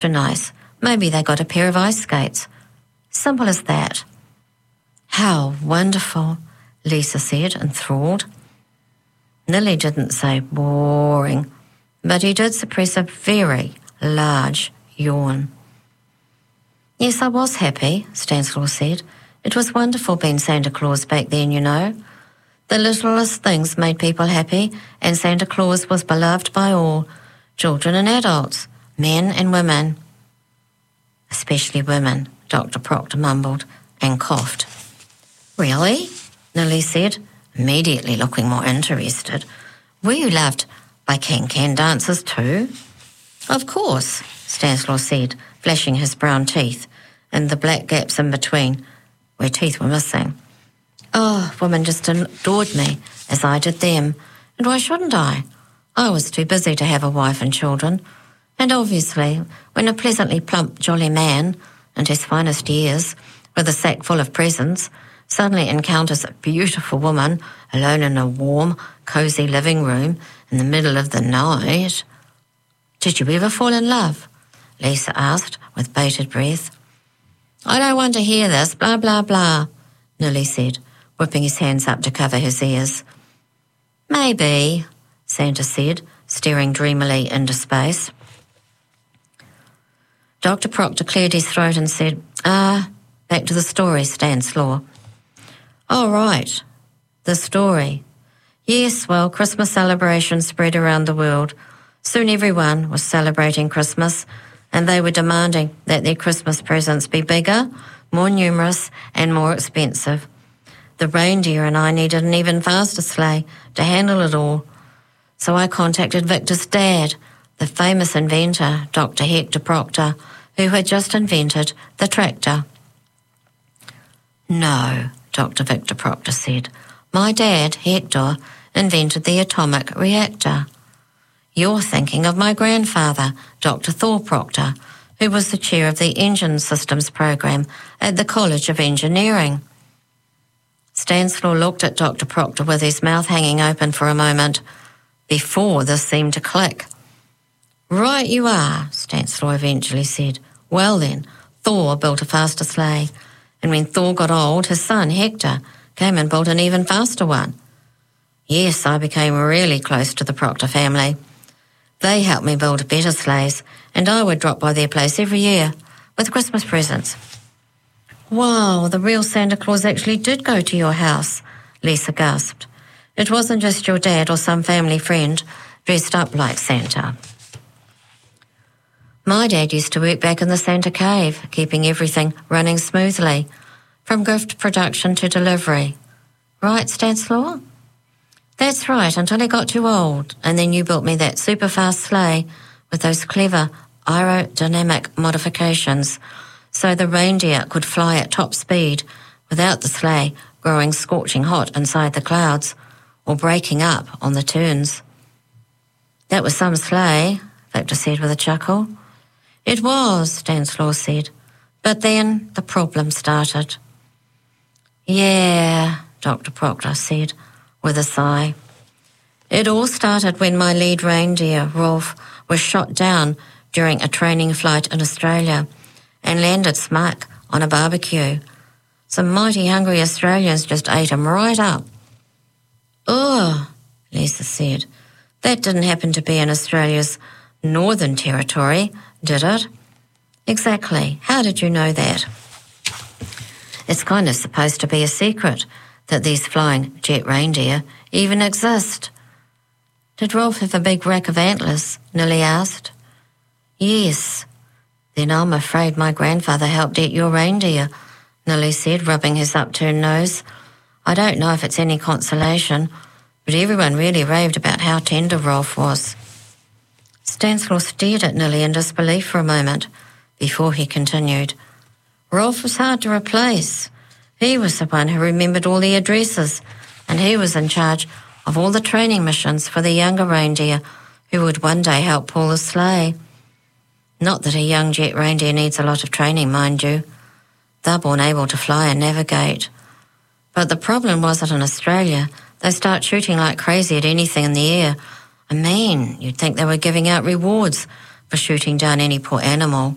nice. Maybe they got a pair of ice skates. Simple as that. How wonderful, Lisa said, enthralled. Nilly didn't say boring, but he did suppress a very large yawn. Yes, I was happy, Stanislaw said. It was wonderful being Santa Claus back then, you know. The littlest things made people happy, and Santa Claus was beloved by all, children and adults, men and women. Especially women, Dr. Proctor mumbled and coughed. Really? Nilly said, immediately looking more interested. Were you loved by can-can dancers too? Of course, Stanislaw said, flashing his brown teeth and the black gaps in between, where teeth were missing. Oh, women just adored me, as I did them. And why shouldn't I? I was too busy to have a wife and children. And obviously, when a pleasantly plump, jolly man, in his finest years, with a sack full of presents, suddenly encounters a beautiful woman alone in a warm, cosy living room in the middle of the night. Did you ever fall in love? Lisa asked with bated breath. I don't want to hear this, blah, blah, blah, Nilly said, whipping his hands up to cover his ears. Maybe, Santa said, staring dreamily into space. Dr. Proctor cleared his throat and said, back to the story, Stanislaw. Oh, right, the story. Yes, well, Christmas celebrations spread around the world. Soon everyone was celebrating Christmas, and they were demanding that their Christmas presents be bigger, more numerous, and more expensive. The reindeer and I needed an even faster sleigh to handle it all. So I contacted Victor's dad, the famous inventor, Dr. Hector Proctor, who had just invented the tractor. No, Dr. Victor Proctor said. My dad, Hector, invented the atomic reactor. You're thinking of my grandfather, Dr. Thor Proctor, who was the chair of the Engine Systems program at the College of Engineering. Stanislaw looked at Dr. Proctor with his mouth hanging open for a moment, before this seemed to click. Right you are, Stanislaw eventually said. Well then, Thor built a faster sleigh, and when Thor got old, his son, Hector, came and built an even faster one. Yes, I became really close to the Proctor family. They helped me build better sleighs, and I would drop by their place every year with Christmas presents. Wow, the real Santa Claus actually did go to your house, Lisa gasped. It wasn't just your dad or some family friend dressed up like Santa. My dad used to work back in the Santa Cave, keeping everything running smoothly, from gift production to delivery. Right, Stanislaw? That's right, until he got too old, and then you built me that super fast sleigh with those clever aerodynamic modifications, so the reindeer could fly at top speed without the sleigh growing scorching hot inside the clouds or breaking up on the turns. That was some sleigh, Victor said with a chuckle. It was, Stanislaw said, but then the problem started. Yeah, Dr. Proctor said with a sigh. It all started when my lead reindeer, Rolf, was shot down during a training flight in Australia and landed smack on a barbecue. Some mighty hungry Australians just ate him right up. Oh, Lisa said, that didn't happen to be in Australia's Northern Territory, did it? Exactly. How did you know that? It's kind of supposed to be a secret that these flying jet reindeer even exist. Did Rolf have a big rack of antlers? Nilly asked. Yes. Then I'm afraid my grandfather helped eat your reindeer, Nilly said, rubbing his upturned nose. I don't know if it's any consolation, but everyone really raved about how tender Rolf was. Stanislaw stared at Nilly in disbelief for a moment before he continued. Rolf was hard to replace. He was the one who remembered all the addresses, and he was in charge of all the training missions for the younger reindeer who would one day help pull the sleigh. Not that a young jet reindeer needs a lot of training, mind you. They're born able to fly and navigate. But the problem was that in Australia, they start shooting like crazy at anything in the air. I mean, you'd think they were giving out rewards for shooting down any poor animal.